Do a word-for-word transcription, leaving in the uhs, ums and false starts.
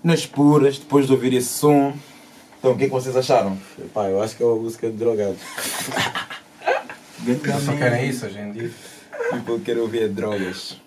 nas puras, depois de ouvir esse som. Então, o que é que vocês acharam? Pá, eu acho que é uma música de drogado. Só querem isso hoje em dia. Tipo, eu quero ouvir drogas.